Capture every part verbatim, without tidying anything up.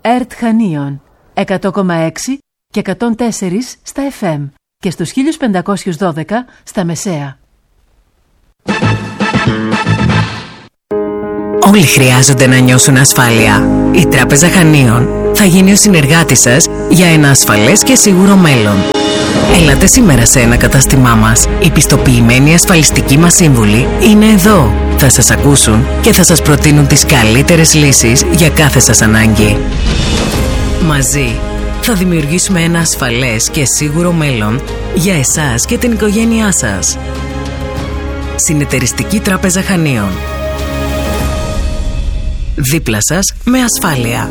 ΕΡΤ Χανίων εκατό κόμμα έξι και εκατόν τέσσερα στα εφ εμ και στους χίλια πεντακόσια δώδεκα στα μεσαία. Όλοι χρειάζονται να νιώσουν ασφάλεια. Η Τράπεζα Χανίων θα γίνει ο συνεργάτης σας για ένα ασφαλές και σίγουρο μέλλον. Έλατε σήμερα σε ένα κατάστημά μας. Οι πιστοποιημένοι ασφαλιστικοί μας σύμβουλοι είναι εδώ. Θα σας ακούσουν και θα σας προτείνουν τις καλύτερες λύσεις για κάθε σας ανάγκη. Μαζί θα δημιουργήσουμε ένα ασφαλές και σίγουρο μέλλον για εσάς και την οικογένειά σας. Συνεταιριστική Τράπεζα Χανίων. Δίπλα σας με ασφάλεια.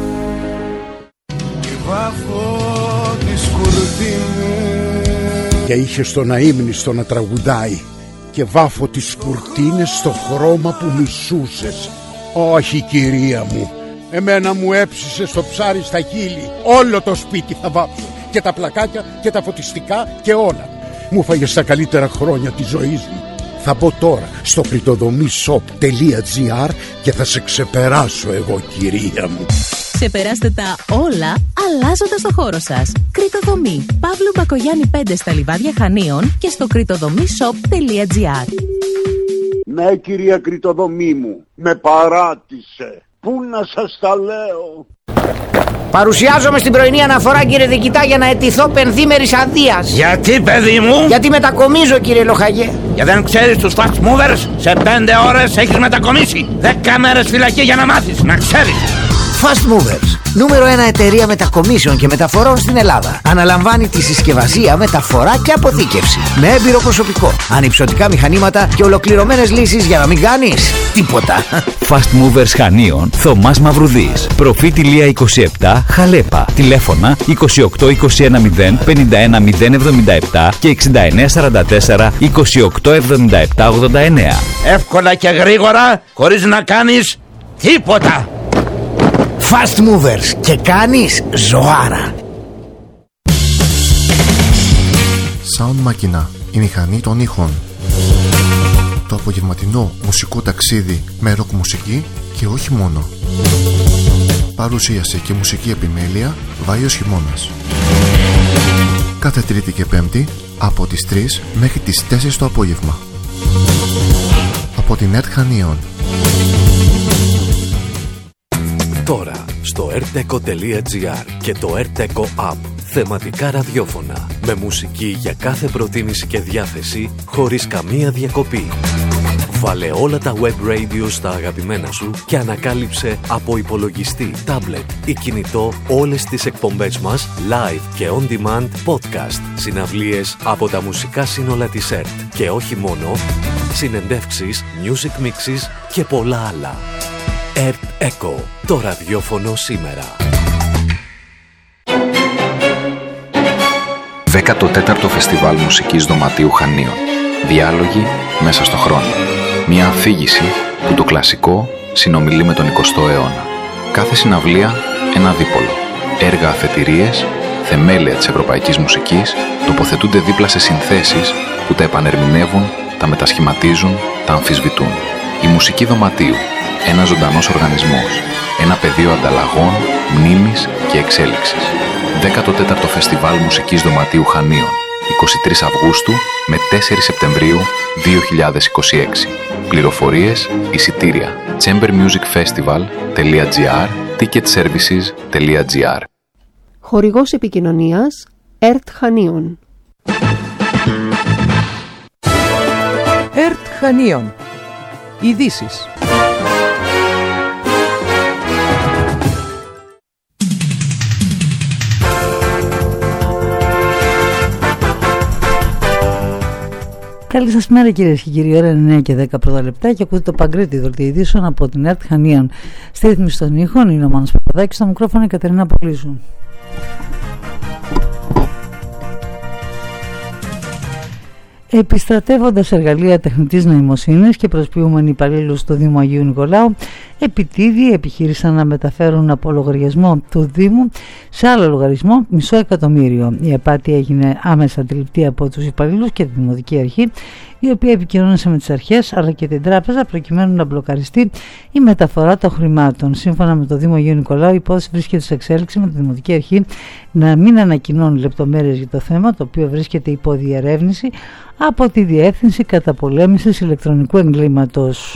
Και είχε στον αείμνηστο να τραγουδάει και βάφω τις κουρτίνες στο χρώμα που μισούσες. Όχι κυρία μου, εμένα μου έψησε στο ψάρι στα χείλη. Όλο το σπίτι θα βάψω, και τα πλακάκια και τα φωτιστικά και όλα. Μου φάγες τα καλύτερα χρόνια της ζωής μου. Θα μπω τώρα στο κριτοδομή σοπ τελεία τζι άρ και θα σε ξεπεράσω εγώ κυρία μου. Ξεπεράστε τα όλα αλλάζοντας το χώρο σας. Κριτοδομή Παύλου Μπακογιάννη πέντε στα Λιβάδια Χανίων και στο κριτοδομή σοπ τελεία τζι άρ. Ναι κυρία κριτοδομή μου, με παράτησε. Πού να σας τα λέω. Παρουσιάζομαι στην πρωινή αναφορά, κύριε Δικητά, για να αιτηθώ πενθήμερης αδείας. Γιατί, παιδί μου? Γιατί μετακομίζω, κύριε Λοχαγέ. Και δεν ξέρεις τους fast movers? Σε πέντε ώρες έχεις μετακομίσει. Δέκα μέρες φυλακή για να μάθεις, να ξέρεις. Fast Movers, νούμερο ένα εταιρεία μετακομίσεων και μεταφορών στην Ελλάδα. Αναλαμβάνει τη συσκευασία, μεταφορά και αποθήκευση. Με έμπειρο προσωπικό, ανυψωτικά μηχανήματα και ολοκληρωμένες λύσεις για να μην κάνεις τίποτα. Fast Movers Χανίων, Θωμάς Μαυρουδής. Προφήτη Λία είκοσι επτά, Χαλέπα. Τηλέφωνα είκοσι οκτώ είκοσι ένα μηδέν πενήντα ένα μηδέν εβδομήντα επτά και εξήντα εννέα σαράντα τέσσερα είκοσι οκτώ εβδομήντα επτά ογδόντα εννέα. Εύκολα και γρήγορα, χωρίς να κάνεις τίποτα. Fast Movers και κάνεις ζωάρα. Sound Machina, η μηχανή των ήχων. Το απογευματινό μουσικό ταξίδι με ροκ μουσική και όχι μόνο. Παρουσίαση και μουσική επιμέλεια Βάιος Χειμώνας. Κάθε Τρίτη και Πέμπτη από τις τρεις μέχρι τις τέσσερις το απόγευμα. Από την ΕΡΤ Χανίων. Τώρα στο ερτεκο τελεία τζι άρ και το ερτεκο App. Θεματικά ραδιόφωνα με μουσική για κάθε προτίμηση και διάθεση χωρίς καμία διακοπή. Βάλε όλα τα web radio στα αγαπημένα σου και ανακάλυψε από υπολογιστή, τάμπλετ ή κινητό όλες τις εκπομπές μας live και on demand podcast, συναυλίες από τα μουσικά σύνολα της ΕΡΤ και όχι μόνο, συνεντεύξεις, music mixes και πολλά άλλα. ΕΡΤ Echo, το ραδιόφωνο σήμερα. δέκατο τέταρτο Φεστιβάλ Μουσικής Δωματίου Χανίων. Διάλογοι μέσα στο χρόνο. Μια αφήγηση που το κλασικό συνομιλεί με τον εικοστό αιώνα. Κάθε συναυλία ένα δίπολο. Έργα αφετηρίες, θεμέλια της ευρωπαϊκής μουσικής τοποθετούνται δίπλα σε συνθέσεις που τα επανερμηνεύουν, τα μετασχηματίζουν, τα αμφισβητούν. Η μουσική δωματίου. Ένας ζωντανός οργανισμός. Ένα πεδίο ανταλλαγών, μνήμης και εξέλιξης. δέκατο τέταρτο Φεστιβάλ Μουσικής Δωματίου Χανίων. είκοσι τρεις Αυγούστου με τέσσερις Σεπτεμβρίου δύο χιλιάδες είκοσι έξι. Πληροφορίες, εισιτήρια. chamber music festival τελεία τζι άρ, ticket services τελεία τζι άρ. Χορηγός επικοινωνίας ΕΡΤ Χανίων. ΕΡΤ Χανίων. Ειδήσεις. Καλή σας μέρα κυρίες και κύριοι, ώρα εννέα και δέκα πρώτα λεπτά και ακούτε το Παγκρέτη δελτίο ειδήσεων από την ΕΡΤ Χανίων. Στη ρύθμιση των ήχων είναι ο Μάνος Παπαδάκης, στο μικρόφωνο η Κατερίνα Πολύζου. Επιστρατεύοντας εργαλεία τεχνητής νοημοσύνης και προσποιούμενοι υπαλλήλους του Δήμου Αγίου Νικολάου, επιτίδιοι επιχείρησαν να μεταφέρουν από λογαριασμό του Δήμου σε άλλο λογαριασμό μισό εκατομμύριο. Η απάτη έγινε άμεσα αντιληπτή από τους υπαλλήλους και τη Δημοτική Αρχή, η οποία επικοινώνησε με τις αρχές αλλά και την τράπεζα προκειμένου να μπλοκαριστεί η μεταφορά των χρημάτων. Σύμφωνα με το Δήμο Αγίου Νικολάου, η υπόθεση βρίσκεται σε εξέλιξη με τη Δημοτική Αρχή να μην ανακοινώνει λεπτομέρειες για το θέμα, το οποίο βρίσκεται υπό διερεύνηση από τη Διεύθυνση Καταπολέμησης Ηλεκτρονικού Εγκλήματος.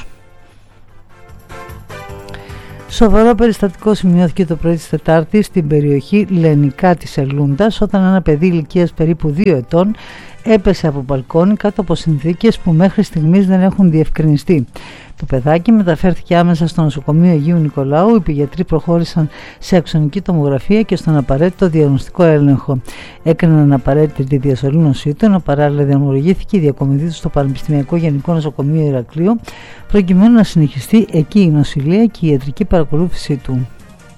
Σοβαρό περιστατικό σημειώθηκε το πρωί της Τετάρτης στην περιοχή Λενικά της Ελούντας, όταν ένα παιδί ηλικίας περίπου δύο ετών έπεσε από μπαλκόνι κάτω από συνθήκες που μέχρι στιγμής δεν έχουν διευκρινιστεί. Το παιδάκι μεταφέρθηκε άμεσα στο νοσοκομείο Αγίου Νικολάου. Οι πηγιατροί προχώρησαν σε αξονική τομογραφία και στον απαραίτητο διαγνωστικό έλεγχο. Έκαναν απαραίτητη τη διασωλήνωσή του, ενώ παράλληλα διαμορφώθηκε η διακομιδή του στο Πανεπιστημιακό Γενικό Νοσοκομείο Ηρακλείου, προκειμένου να συνεχιστεί εκεί η νοσηλεία και η ιατρική παρακολούθησή του.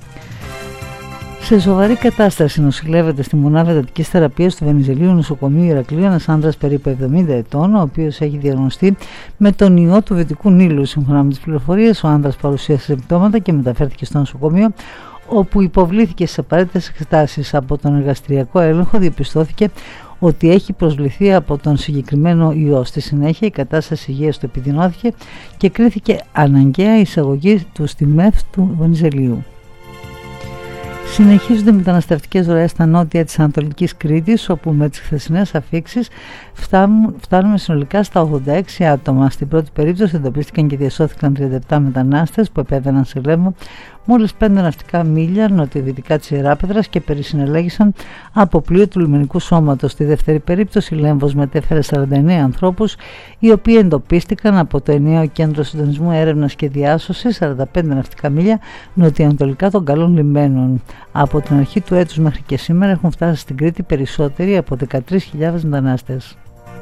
Σε σοβαρή κατάσταση νοσηλεύεται στη μονάδα εντατικής θεραπείας του Βενιζελίου Νοσοκομείου Ηρακλείου ένας άνδρας περίπου εβδομήντα ετών, ο οποίος έχει διαγνωστεί με τον ιό του Βυτικού Νείλου. Σύμφωνα με τις πληροφορίες, ο άνδρας παρουσίασε συμπτώματα και μεταφέρθηκε στο νοσοκομείο, όπου υποβλήθηκε στις απαραίτητες εξετάσεις. Από τον εργαστηριακό έλεγχο διαπιστώθηκε ότι έχει προσβληθεί από τον συγκεκριμένο ιό. Στη συνέχεια η κατάσταση υγείας του επιδεινώθηκε και κρίθηκε αναγκαία η εισαγωγή του στη ΜΕΘ του Βενιζελίου. Συνεχίζονται μεταναστευτικές ροές στα νότια της Ανατολικής Κρήτης, όπου με τις χθεσινές αφίξεις φτάνουμε συνολικά στα ογδόντα έξι άτομα. Στην πρώτη περίπτωση εντοπίστηκαν και διασώθηκαν τριάντα επτά μετανάστες που επέβαιναν σε Λέμβο μόλις πέντε ναυτικά μίλια νοτιοδυτικά της Ιεράπετρας και περισυνελέγησαν από πλοίο του λιμενικού σώματος. Στη δεύτερη περίπτωση, η Λέμβος μετέφερε σαράντα εννέα ανθρώπους, οι οποίοι εντοπίστηκαν από το ενιαίο Κέντρο Συντονισμού Έρευνας και Διάσωσης σαράντα πέντε ναυτικά μίλια νοτιοανατολικά των Καλών Λιμένων. Από την αρχή του έτους μέχρι και σήμερα έχουν φτάσει στην Κρήτη περισσότεροι από δεκατρείς χιλιάδες μετανάστες.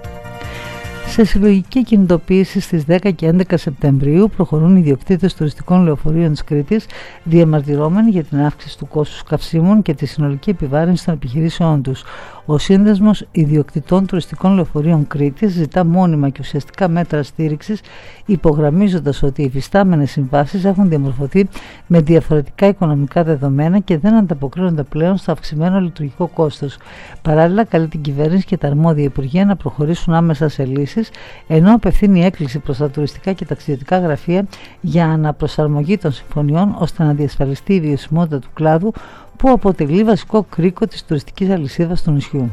Σε συλλογική κινητοποίηση στις δέκα και έντεκα Σεπτεμβρίου προχωρούν οι ιδιοκτήτες τουριστικών λεωφορείων της Κρήτης, διαμαρτυρόμενοι για την αύξηση του κόστους καυσίμων και τη συνολική επιβάρυνση των επιχειρήσεών τους. Ο Σύνδεσμος Ιδιοκτητών Τουριστικών Λεωφορείων Κρήτης ζητά μόνιμα και ουσιαστικά μέτρα στήριξης, υπογραμμίζοντας ότι οι υφιστάμενες συμβάσεις έχουν διαμορφωθεί με διαφορετικά οικονομικά δεδομένα και δεν ανταποκρίνονται πλέον στο αυξημένο λειτουργικό κόστος. Παράλληλα, καλεί την κυβέρνηση και τα αρμόδια υπουργεία να προχωρήσουν άμεσα σε λύσεις, ενώ απευθύνει έκκληση προς τα τουριστικά και ταξιδιωτικά γραφεία για αναπροσαρμογή των συμφωνιών, ώστε να διασφαλιστεί η βιωσιμότητα του κλάδου, που αποτελεί βασικό κρίκο της τουριστικής αλυσίδας του νησιού.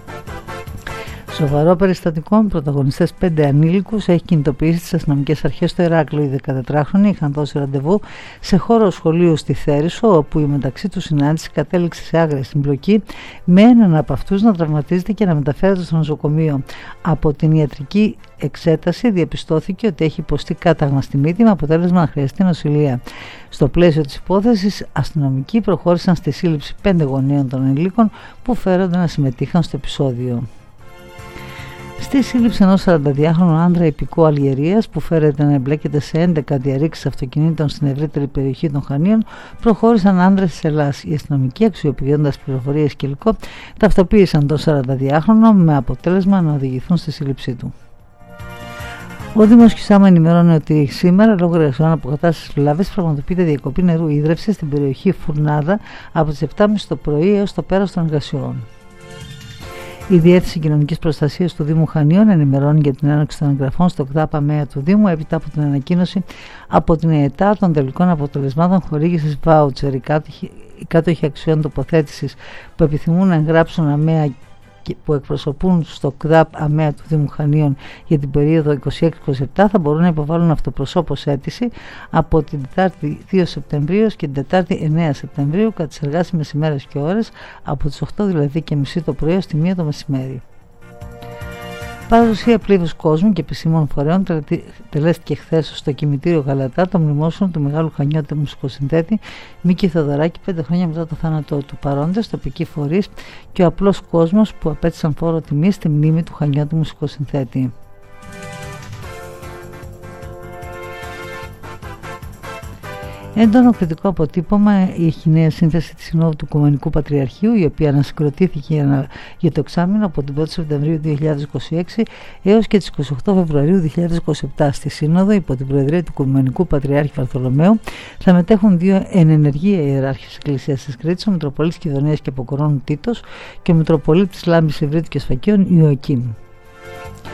Σοβαρό περιστατικό με πρωταγωνιστές πέντε ανήλικους έχει κινητοποιήσει τις αστυνομικές αρχές στο Ηράκλειο. Οι δεκατετράχρονοι είχαν δώσει ραντεβού σε χώρο σχολείου στη Θέρισο, όπου η μεταξύ τους συνάντηση κατέληξε σε άγρια συμπλοκή, με έναν από αυτούς να τραυματίζεται και να μεταφέρεται στο νοσοκομείο. Από την ιατρική εξέταση διαπιστώθηκε ότι έχει υποστεί κάταγμα στη μύτη, με αποτέλεσμα να χρειαστεί νοσηλεία. Στο πλαίσιο της υπόθεσης, αστυνομικοί προχώρησαν στη σύλληψη πέντε γονέων των ενηλίκων που φέρονται να συμμετείχαν στο επεισόδιο. Στη σύλληψη ενός σαρανταδυάχρονου άνδρα υπηκόου Αλγερίας που φέρεται να εμπλέκεται σε έντεκα διαρρήξεις αυτοκινήτων στην ευρύτερη περιοχή των Χανίων, προχώρησαν άνδρες της Ελλάς. Οι αστυνομικοί, αξιοποιώντας πληροφορίες και υλικό, ταυτοποίησαν τον σαρανταδυάχρονο με αποτέλεσμα να οδηγηθούν στη σύλληψή του. Ο Δήμος Κισάμα ενημερώνει ότι σήμερα, λόγω εργασιών αποκατάστασης βλάβης, πραγματοποιείται διακοπή νερού ίδρευσης στην περιοχή Φουρνάδα από τις επτά και μισή το πρωί έως το πέρας των εργασιών. Η Διεύθυνση Κοινωνικής Προστασίας του Δήμου Χανίων ενημερώνει για την έναρξη των εγγραφών στο ΚΔΑΠ ΑΜΕΑ του Δήμου, έπειτα από την ανακοίνωση από την ΕΕΤΑ των τελικών αποτελεσμάτων χορήγησης βάουτσερ. Οι κάτοχοι αξιών τοποθέτησης που επιθυμούν να εγγράψουν ΑΜΕΑ που εκπροσωπούν στο ΚΔΑΠ ΑΜΕΑ του Δήμου Χανίων για την περίοδο είκοσι έξι είκοσι επτά θα μπορούν να υποβάλουν αυτοπροσώπως αίτηση από την Τετάρτη δύο Σεπτεμβρίου και την Τετάρτη εννέα Σεπτεμβρίου κατά τις εργάσιμες ημέρες και ώρες, από τις οκτώ δηλαδή και μισή το πρωί ως τη μία το μεσημέρι. Παρουσία πλήθους κόσμου και επισήμων φορέων τελέστηκε χθες στο κημητήριο Γαλατά το μνημόσυνο του μεγάλου Χανιώτη μουσικοσυνθέτη Μίκη Θεοδωράκη πέντε χρόνια μετά το θάνατό του. Παρόντες, τοπικοί φορείς και ο απλός κόσμος που απέτησαν φόρο τιμή στη μνήμη του Χανιώτη μουσικοσυνθέτη. Έντονο κριτικό αποτύπωμα έχει νέα σύνθεση της Συνόδου του Οικουμενικού Πατριαρχείου, η οποία ανασυγκροτήθηκε για το εξάμηνο από την πρώτη Σεπτεμβρίου δύο χιλιάδες είκοσι έξι έως και τις είκοσι οκτώ Φεβρουαρίου δύο χιλιάδες είκοσι επτά. Στη Σύνοδο, υπό την Προεδρία του Οικουμενικού Πατριάρχη Βαρθολομαίου, θα μετέχουν δύο ενενεργοί ιεράρχες Εκκλησίας της Κρήτης, ο Μητροπολίτης Κιδωνίας και Αποκορώνου Τίτος και ο Μητροπολίτης Λάμπης Ευρύτου και Σφακίων Ιωακήμ.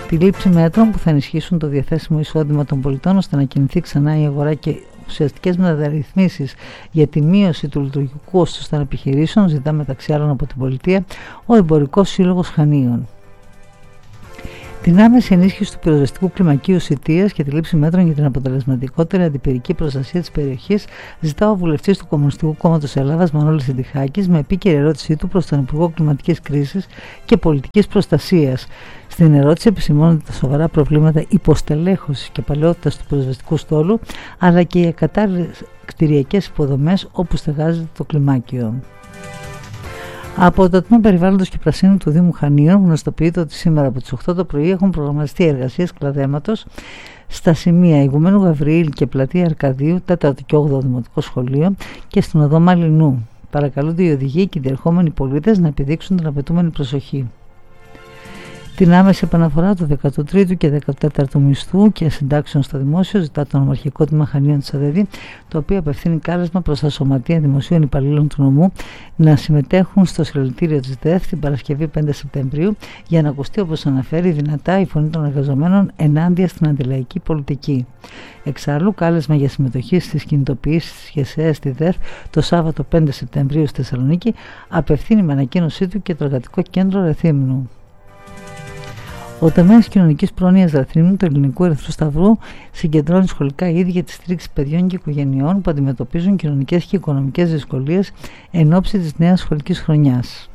Τη λήψη μέτρων που θα ενισχύσουν το διαθέσιμο εισόδημα των πολιτών ώστε να κινηθεί ξανά η αγορά και ουσιαστικές μεταρρυθμίσεις για τη μείωση του λειτουργικού κόστους των επιχειρήσεων ζητά μεταξύ άλλων από την Πολιτεία ο Εμπορικός Σύλλογος Χανίων. Την άμεση ενίσχυση του πυροσβεστικού κλιμακίου Σιτίας και τη λήψη μέτρων για την αποτελεσματικότερη αντιπυρική προστασία της περιοχής ζητά ο βουλευτής του Κομμουνιστικού Κόμματος Ελλάδας Μανώλης Συντιχάκης με επίκαιρη ερώτησή του προς τον Υπουργό Κλιματικής Κρίσης και Πολιτικής Προστασίας. Στην ερώτηση επισημώνονται τα σοβαρά προβλήματα υποστελέχωσης και παλαιότητας του πυροσβεστικού στόλου αλλά και οι ακατάλληλες κτηριακές υποδομές όπου στεγάζεται το κλιμάκιο. Από το Τμήμα Περιβάλλοντος και Πρασίνου του Δήμου Χανίων γνωστοποιείται ότι σήμερα από τις οκτώ το πρωί έχουν προγραμματιστεί εργασίες κλαδέματος στα σημεία Ηγουμένου Γαβριήλ και Πλατεία Αρκαδίου, τέταρτο και όγδοο Δημοτικό Σχολείο και στην οδό Μαλινού. Παρακαλούνται οι οδηγοί και οι διερχόμενοι πολίτες να επιδείξουν την απαιτούμενη προσοχή. Την άμεση επαναφορά του δέκατου τρίτου και δέκατου τέταρτου μισθού και συντάξεων στο δημόσιο ζητά το Νομαρχικό Τμήμα Χανίων της ΑΔΕΔΗ, το οποίο απευθύνει κάλεσμα προς τα Σωματεία Δημοσίων Υπαλλήλων του Νομού να συμμετέχουν στο συλλαλητήριο της ΔΕΘ την Παρασκευή πέντε Σεπτεμβρίου για να ακουστεί, όπως αναφέρει, δυνατά η φωνή των εργαζομένων ενάντια στην αντιλαϊκή πολιτική. Εξάλλου, κάλεσμα για συμμετοχή στις κινητοποιήσεις της ΓΕΣΕ στη ΔΕΘ το Σάββατο πέντε Σεπτεμβρίου στη Θεσσαλονίκη απευθύνει με ανακοίνωσή του και το Εργατικό Κέντρο Ρεθύμνου. Ο τομέας κοινωνικής πρόνοιας Ραθρύμνου του Ελληνικού Ερυθρού Σταυρού συγκεντρώνει σχολικά είδη για τη στήριξη παιδιών και οικογενειών που αντιμετωπίζουν κοινωνικές και οικονομικές δυσκολίες εν ώψη της νέας σχολικής χρονιάς.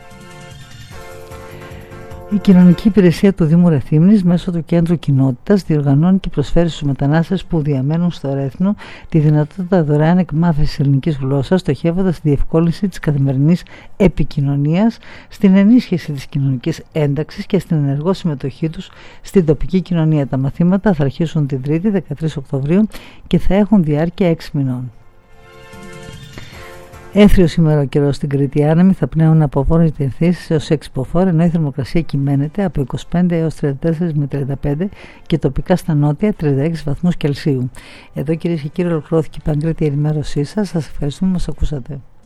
Η Κοινωνική Υπηρεσία του Δήμου Ρεθύμνης μέσω του Κέντρου Κοινότητας διοργανώνει και προσφέρει στους μετανάστες που διαμένουν στο Ρέθνο τη δυνατότητα δωρεάν εκμάθησης ελληνικής γλώσσας, στοχεύοντας στη διευκόλυνση της καθημερινής επικοινωνίας, στην ενίσχυση της κοινωνικής ένταξης και στην ενεργό συμμετοχή τους στην τοπική κοινωνία. Τα μαθήματα θα αρχίσουν την Τρίτη δεκατρείς Οκτωβρίου και θα έχουν διάρκεια έξι μηνών. Έθριο σήμερα ο καιρός στην Κρήτη, άνεμοι θα πνέουν από βόρειες διευθύνσεις έως έξι μποφόρ, ενώ η θερμοκρασία κυμαίνεται από είκοσι πέντε έως τριάντα τέσσερα με τριάντα πέντε και τοπικά στα νότια τριάντα έξι βαθμούς Κελσίου. Εδώ κυρίες και κύριοι ολοκληρώθηκε η Παγκρίτια ενημέρωσή σας. Σας ευχαριστούμε που μας ακούσατε.